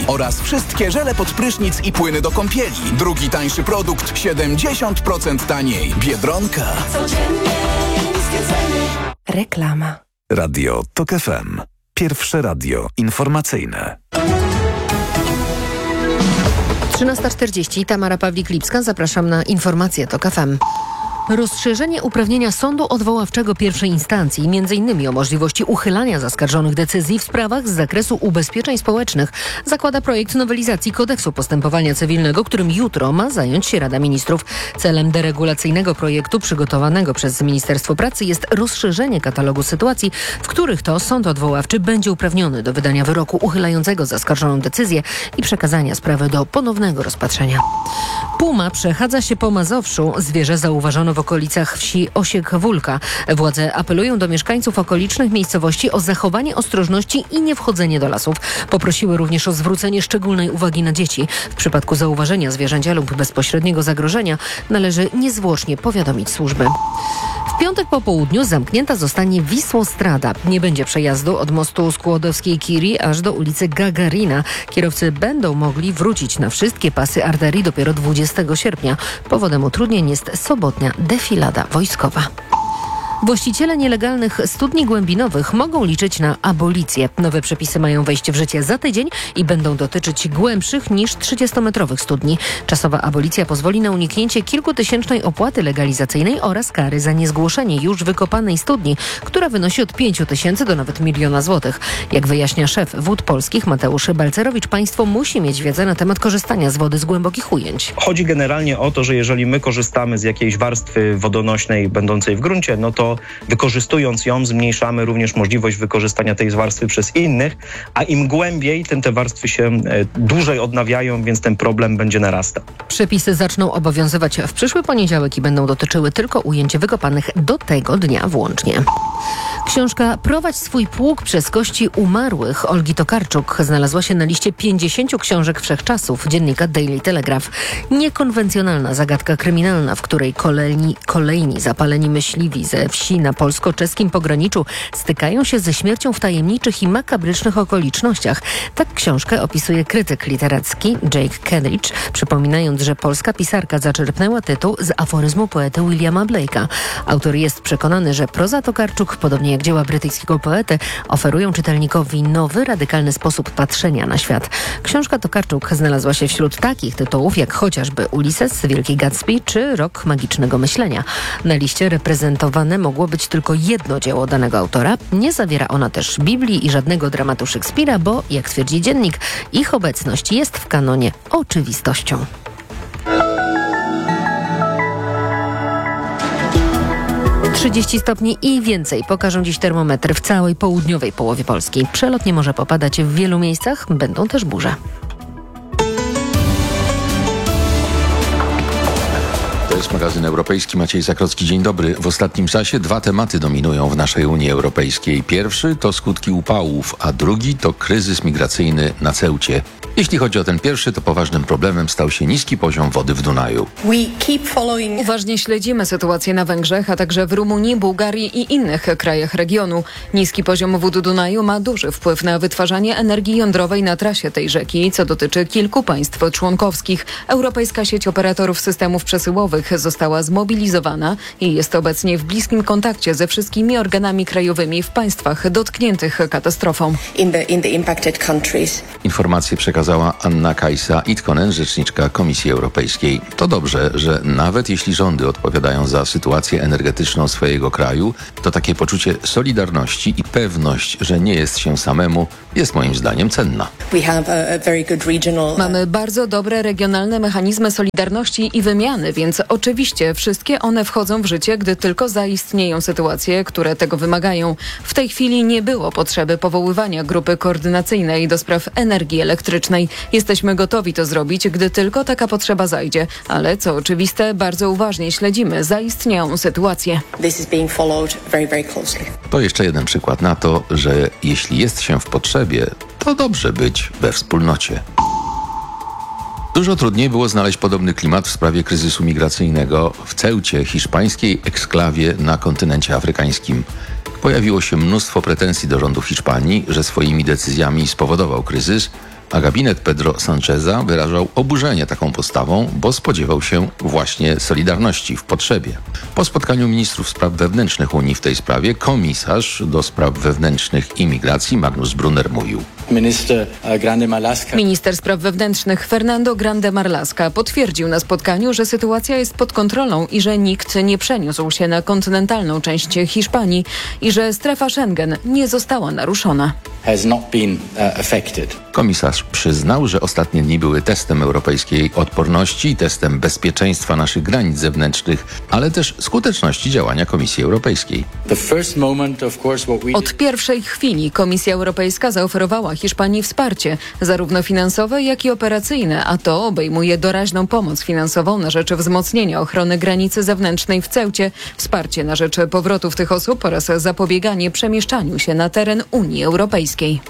oraz wszystkie żele pod prysznic i płyny do kąpieli. Drugi tańszy produkt 70% taniej. Biedronka. Codziennie niskie ceny. Reklama. Radio TOK FM. Pierwsze radio informacyjne. 13:40. Tamara Pawlik-Lipska. Zapraszam na informacje TOK FM. Rozszerzenie uprawnienia sądu odwoławczego pierwszej instancji, m.in. o możliwości uchylania zaskarżonych decyzji w sprawach z zakresu ubezpieczeń społecznych, zakłada projekt nowelizacji Kodeksu Postępowania Cywilnego, którym jutro ma zająć się Rada Ministrów. Celem deregulacyjnego projektu przygotowanego przez Ministerstwo Pracy jest rozszerzenie katalogu sytuacji, w których to sąd odwoławczy będzie uprawniony do wydania wyroku uchylającego zaskarżoną decyzję i przekazania sprawy do ponownego rozpatrzenia. Puma przechadza się po Mazowszu. Zwierzę zauważono w okolicach wsi Osiek-Wólka. Władze apelują do mieszkańców okolicznych miejscowości o zachowanie ostrożności i niewchodzenie do lasów. Poprosiły również o zwrócenie szczególnej uwagi na dzieci. W przypadku zauważenia zwierzęcia lub bezpośredniego zagrożenia należy niezwłocznie powiadomić służby. W piątek po południu zamknięta zostanie Wisłostrada. Nie będzie przejazdu od mostu Skłodowskiej-Curie aż do ulicy Gagarina. Kierowcy będą mogli wrócić na wszystkie pasy arterii dopiero 20 sierpnia. Powodem utrudnień jest sobotnia defilada wojskowa. Właściciele nielegalnych studni głębinowych mogą liczyć na abolicję. Nowe przepisy mają wejść w życie za tydzień i będą dotyczyć głębszych niż 30-metrowych studni. Czasowa abolicja pozwoli na uniknięcie kilkutysięcznej opłaty legalizacyjnej oraz kary za niezgłoszenie już wykopanej studni, która wynosi od 5 000 do nawet 1 000 000 złotych. Jak wyjaśnia szef Wód Polskich Mateusz Balcerowicz, państwo musi mieć wiedzę na temat korzystania z wody z głębokich ujęć. Chodzi generalnie o to, że jeżeli my korzystamy z jakiejś warstwy wodonośnej będącej w gruncie, no to wykorzystując ją zmniejszamy również możliwość wykorzystania tej warstwy przez innych, a im głębiej, tym te warstwy się dłużej odnawiają, więc ten problem będzie narastał. Przepisy zaczną obowiązywać w przyszły poniedziałek i będą dotyczyły tylko ujęć wykopanych do tego dnia włącznie. Książka Prowadź swój pług przez kości umarłych Olgi Tokarczuk znalazła się na liście 50 książek wszechczasów dziennika Daily Telegraph. Niekonwencjonalna zagadka kryminalna, w której kolejni zapaleni myśliwi ze wsi na polsko-czeskim pograniczu stykają się ze śmiercią w tajemniczych i makabrycznych okolicznościach. Tak książkę opisuje krytyk literacki Jake Kendridge, przypominając, że polska pisarka zaczerpnęła tytuł z aforyzmu poety Williama Blake'a. Autor jest przekonany, że proza Tokarczuk, podobnie jak dzieła brytyjskiego poety, oferują czytelnikowi nowy, radykalny sposób patrzenia na świat. Książka Tokarczuk znalazła się wśród takich tytułów jak chociażby Ulises, Wielki Gatsby czy Rok magicznego myślenia. Na liście reprezentowane mogło być tylko jedno dzieło danego autora. Nie zawiera ona też Biblii i żadnego dramatu Szekspira, bo, jak twierdzi dziennik, ich obecność jest w kanonie oczywistością. - 30 stopni i więcej pokażą dziś termometry w całej południowej połowie Polski. Przelotnie może popadać w wielu miejscach, będą też burze. To jest magazyn europejski. Maciej Zakrocki, dzień dobry. W ostatnim czasie 2 tematy dominują w naszej Unii Europejskiej. Pierwszy to skutki upałów, a drugi to kryzys migracyjny na Ceucie. Jeśli chodzi o ten pierwszy, to poważnym problemem stał się niski poziom wody w Dunaju. Uważnie śledzimy sytuację na Węgrzech, a także w Rumunii, Bułgarii i innych krajach regionu. Niski poziom wód Dunaju ma duży wpływ na wytwarzanie energii jądrowej na trasie tej rzeki, co dotyczy kilku państw członkowskich. Europejska sieć operatorów systemów przesyłowych została zmobilizowana i jest obecnie w bliskim kontakcie ze wszystkimi organami krajowymi w państwach dotkniętych katastrofą. Informacje przekazała Anna Kajsa-Itkonen, rzeczniczka Komisji Europejskiej. To dobrze, że nawet jeśli rządy odpowiadają za sytuację energetyczną swojego kraju, to takie poczucie solidarności i pewność, że nie jest się samemu, jest moim zdaniem cenna. Mamy bardzo dobre regionalne mechanizmy solidarności i wymiany, więc oczywiście wszystkie one wchodzą w życie, gdy tylko zaistnieją sytuacje, które tego wymagają. W tej chwili nie było potrzeby powoływania grupy koordynacyjnej do spraw energii elektrycznej. Jesteśmy gotowi to zrobić, gdy tylko taka potrzeba zajdzie, ale co oczywiste, bardzo uważnie śledzimy zaistniałą sytuację. To jeszcze jeden przykład na to, że jeśli jest się w potrzebie, to dobrze być we wspólnocie. Dużo trudniej było znaleźć podobny klimat w sprawie kryzysu migracyjnego w Ceucie, hiszpańskiej eksklawie na kontynencie afrykańskim. Pojawiło się mnóstwo pretensji do rządu Hiszpanii, że swoimi decyzjami spowodował kryzys, A gabinet Pedro Sáncheza wyrażał oburzenie taką postawą, bo spodziewał się właśnie solidarności w potrzebie. Po spotkaniu ministrów spraw wewnętrznych Unii w tej sprawie komisarz do spraw wewnętrznych i migracji Magnus Brunner mówił: Minister spraw wewnętrznych Fernando Grande Marlaska potwierdził na spotkaniu, że sytuacja jest pod kontrolą i że nikt nie przeniósł się na kontynentalną część Hiszpanii i że strefa Schengen nie została naruszona. Komisarz przyznał, że ostatnie dni były testem europejskiej odporności i testem bezpieczeństwa naszych granic zewnętrznych, ale też skuteczności działania Komisji Europejskiej. Od pierwszej chwili Komisja Europejska zaoferowała Hiszpanii wsparcie, zarówno finansowe, jak i operacyjne, a to obejmuje doraźną pomoc finansową na rzecz wzmocnienia ochrony granicy zewnętrznej w Ceucie, wsparcie na rzecz powrotów tych osób oraz zapobieganie przemieszczaniu się na teren Unii Europejskiej.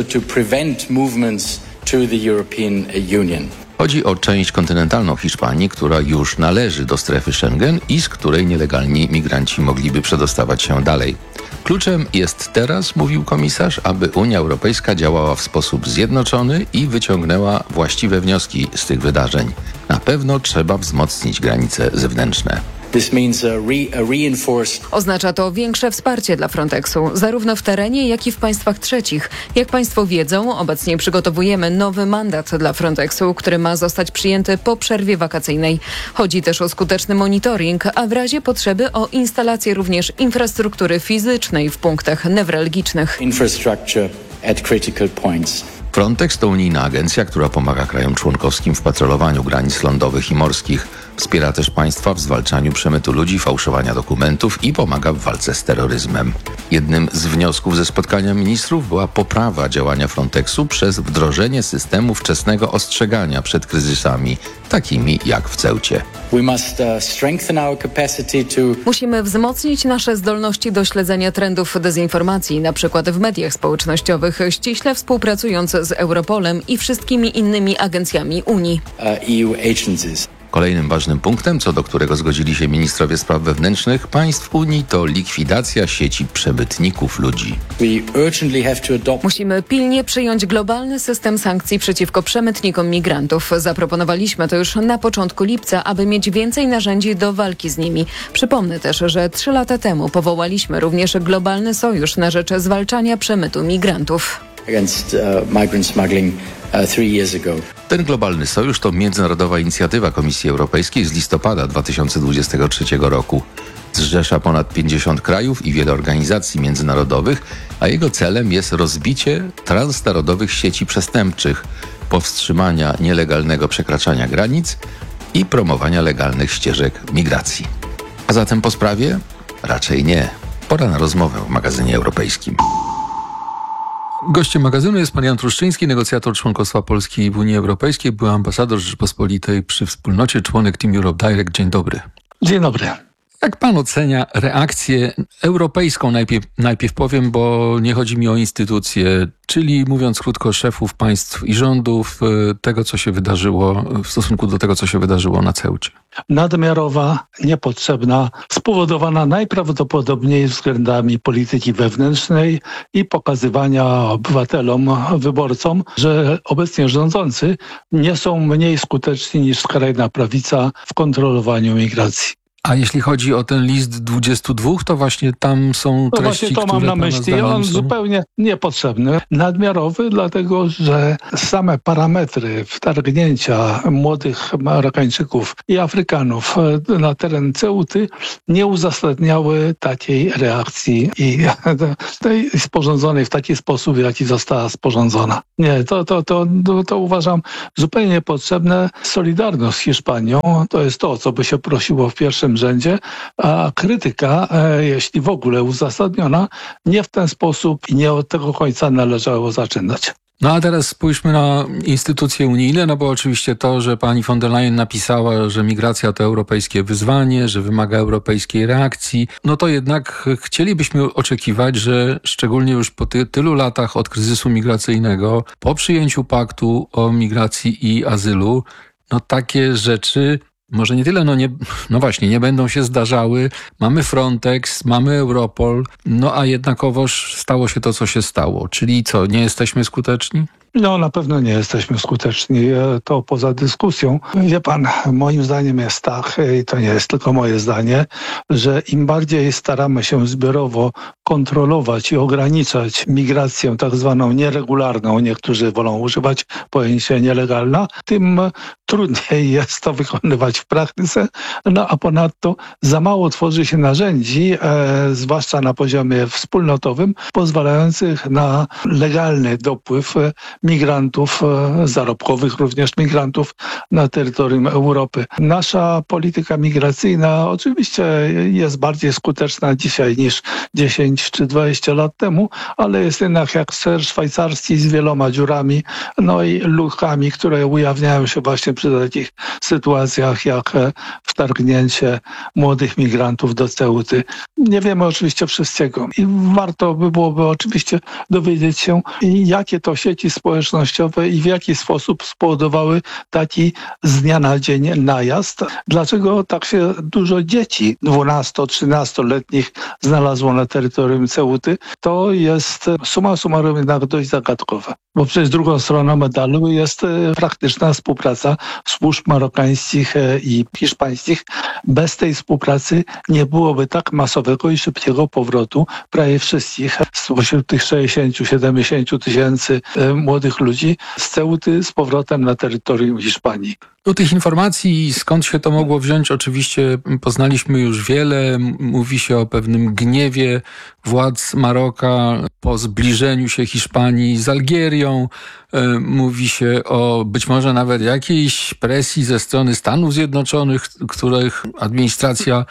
Chodzi o część kontynentalną Hiszpanii, która już należy do strefy Schengen i z której nielegalni migranci mogliby przedostawać się dalej. Kluczem jest teraz, mówił komisarz, aby Unia Europejska działała w sposób zjednoczony i wyciągnęła właściwe wnioski z tych wydarzeń. Na pewno trzeba wzmocnić granice zewnętrzne. Oznacza to większe wsparcie dla Frontexu, zarówno w terenie, jak i w państwach trzecich. Jak Państwo wiedzą, obecnie przygotowujemy nowy mandat dla Frontexu, który ma zostać przyjęty po przerwie wakacyjnej. Chodzi też o skuteczny monitoring, a w razie potrzeby o instalację również infrastruktury fizycznej w punktach newralgicznych. Frontex to unijna agencja, która pomaga krajom członkowskim w patrolowaniu granic lądowych i morskich. Wspiera też państwa w zwalczaniu przemytu ludzi, fałszowania dokumentów i pomaga w walce z terroryzmem. Jednym z wniosków ze spotkania ministrów była poprawa działania Frontexu przez wdrożenie systemu wczesnego ostrzegania przed kryzysami, takimi jak w Ceucie. Musimy wzmocnić nasze zdolności do śledzenia trendów dezinformacji, na przykład w mediach społecznościowych, ściśle współpracując z Europolem i wszystkimi innymi agencjami Unii. Kolejnym ważnym punktem, co do którego zgodzili się ministrowie spraw wewnętrznych państw Unii, to likwidacja sieci przemytników ludzi. Musimy pilnie przyjąć globalny system sankcji przeciwko przemytnikom migrantów. Zaproponowaliśmy to już na początku lipca, aby mieć więcej narzędzi do walki z nimi. Przypomnę też, że 3 lata temu powołaliśmy również globalny sojusz na rzecz zwalczania przemytu migrantów. Ten globalny sojusz to międzynarodowa inicjatywa Komisji Europejskiej z listopada 2023 roku. Zrzesza ponad 50 krajów i wiele organizacji międzynarodowych, a jego celem jest rozbicie transnarodowych sieci przestępczych, powstrzymania nielegalnego przekraczania granic i promowania legalnych ścieżek migracji. A zatem po sprawie? Raczej nie. Pora na rozmowę w magazynie europejskim. Gościem magazynu jest pan Jan Truszczyński, negocjator członkostwa Polski w Unii Europejskiej, były ambasador Rzeczypospolitej przy Wspólnocie, członek Team Europe Direct. Dzień dobry. Dzień dobry. Jak pan ocenia reakcję europejską, najpierw powiem, bo nie chodzi mi o instytucje, czyli mówiąc krótko szefów państw i rządów, tego co się wydarzyło, w stosunku do tego co się wydarzyło na Ceucie? Nadmiarowa, niepotrzebna, spowodowana najprawdopodobniej względami polityki wewnętrznej i pokazywania obywatelom, wyborcom, że obecnie rządzący nie są mniej skuteczni niż skrajna prawica w kontrolowaniu migracji. A jeśli chodzi o ten list 22, to właśnie tam są treści, właśnie to mam na myśli. On zupełnie niepotrzebny. Nadmiarowy, dlatego że same parametry wtargnięcia młodych Marokańczyków i Afrykanów na teren Ceuty nie uzasadniały takiej reakcji i tej sporządzonej w taki sposób, w jaki została sporządzona. Nie, to uważam zupełnie niepotrzebne. Solidarność z Hiszpanią to jest to, co by się prosiło w pierwszym rzędzie, a krytyka, jeśli w ogóle uzasadniona, nie w ten sposób i nie od tego końca należało zaczynać. No a teraz spójrzmy na instytucje unijne, no bo oczywiście to, że pani von der Leyen napisała, że migracja to europejskie wyzwanie, że wymaga europejskiej reakcji, no to jednak chcielibyśmy oczekiwać, że szczególnie już po tylu latach od kryzysu migracyjnego, po przyjęciu paktu o migracji i azylu, no takie rzeczy może nie tyle, nie będą się zdarzały. Mamy Frontex, mamy Europol, no a jednakowoż stało się to, co się stało. Czyli co, nie jesteśmy skuteczni? No na pewno nie jesteśmy skuteczni, to poza dyskusją. Wie pan, moim zdaniem jest tak, i to nie jest tylko moje zdanie, że im bardziej staramy się zbiorowo kontrolować i ograniczać migrację tak zwaną nieregularną, niektórzy wolą używać pojęcia nielegalna, tym trudniej jest to wykonywać w praktyce, no a ponadto za mało tworzy się narzędzi, zwłaszcza na poziomie wspólnotowym, pozwalających na legalny dopływ migrantów, zarobkowych również migrantów na terytorium Europy. Nasza polityka migracyjna oczywiście jest bardziej skuteczna dzisiaj niż 10 czy 20 lat temu, ale jest jednak jak ser szwajcarski z wieloma dziurami, no i lukami, które ujawniają się właśnie przy takich sytuacjach jak wtargnięcie młodych migrantów do Ceuty. Nie wiemy oczywiście wszystkiego i warto by byłoby oczywiście dowiedzieć się, jakie to sieci społecznościowe i w jaki sposób spowodowały taki z dnia na dzień najazd. Dlaczego tak się dużo dzieci 12-13-letnich znalazło na terytorium Ceuty? To jest summa summarum jednak dość zagadkowe. Bo przecież drugą stroną medalu jest praktyczna współpraca służb marokańskich i hiszpańskich. Bez tej współpracy nie byłoby tak masowego i szybkiego powrotu prawie wszystkich spośród tych 60-70 tysięcy młodych ludzi z Ceuty z powrotem na terytorium Hiszpanii. Do tych informacji, skąd się to mogło wziąć, oczywiście poznaliśmy już wiele. Mówi się o pewnym gniewie władz Maroka po zbliżeniu się Hiszpanii z Algierią. Mówi się o być może nawet jakiejś presji ze strony Stanów Zjednoczonych, których administracja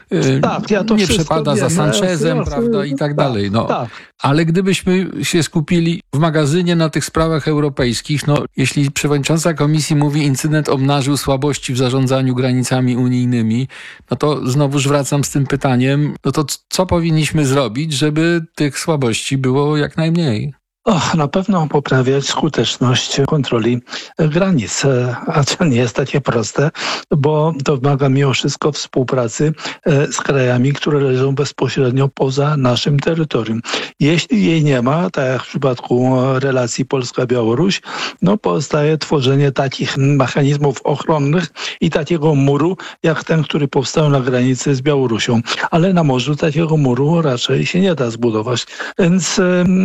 nie przepada za Sanchezem, prawda, i tak dalej. No. Ale gdybyśmy się skupili w magazynie na tych sprawach europejskich, no jeśli przewodnicząca komisji mówi, incydent obnażył słabości w zarządzaniu granicami unijnymi, no to znowuż wracam z tym pytaniem, no to co powinniśmy zrobić, żeby tych słabości było jak najmniej? Na pewno poprawiać skuteczność kontroli granic, a to nie jest takie proste, bo to wymaga mimo wszystko współpracy z krajami, które leżą bezpośrednio poza naszym terytorium. Jeśli jej nie ma, tak jak w przypadku relacji Polska-Białoruś, no pozostaje tworzenie takich mechanizmów ochronnych i takiego muru, jak ten, który powstał na granicy z Białorusią. Ale na morzu takiego muru raczej się nie da zbudować. Więc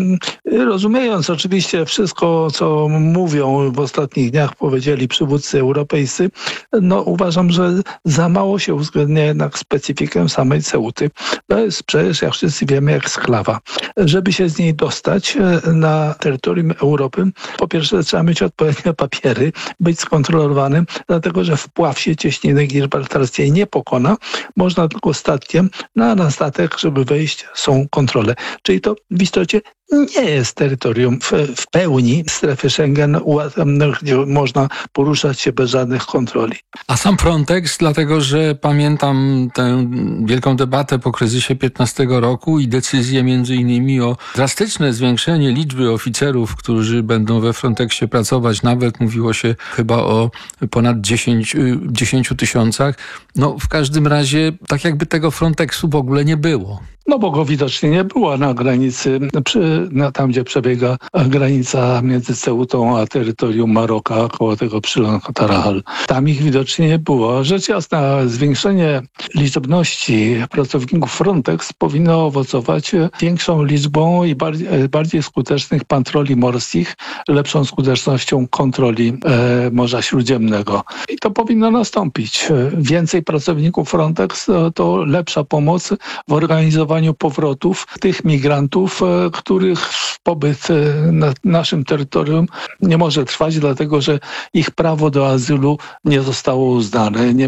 rozumiejąc oczywiście wszystko, co mówią w ostatnich dniach, powiedzieli przywódcy europejscy, no uważam, że za mało się uwzględnia jednak specyfikę samej Ceuty. To jest przecież, jak wszyscy wiemy, jak sklawa. Żeby się z niej dostać na terytorium Europy, po pierwsze trzeba mieć odpowiednie papiery, być skontrolowanym, dlatego że wpław się cieśniny gibraltarskiej nie pokona. Można tylko statkiem, a na statek, żeby wejść, są kontrole. Czyli to w istocie nie jest terytorium w pełni strefy Schengen, gdzie można poruszać się bez żadnych kontroli. A sam Frontex, dlatego że pamiętam tę wielką debatę po kryzysie 15 roku i decyzję między innymi o drastyczne zwiększenie liczby oficerów, którzy będą we Frontexie pracować. Nawet mówiło się chyba o ponad 10 tysiącach. No w każdym razie tak jakby tego Frontexu w ogóle nie było. No bo go widocznie nie było na granicy, tam gdzie przebiega granica między Ceutą a terytorium Maroka, koło tego przylądka Tarahal. Tam ich widocznie nie było. Rzecz jasna, zwiększenie liczebności pracowników Frontex powinno owocować większą liczbą i bardziej skutecznych patroli morskich, lepszą skutecznością kontroli Morza Śródziemnego. I to powinno nastąpić. Więcej pracowników Frontex to lepsza pomoc w organizowaniu powrotów tych migrantów, których pobyt na naszym terytorium nie może trwać, dlatego że ich prawo do azylu nie zostało uznane.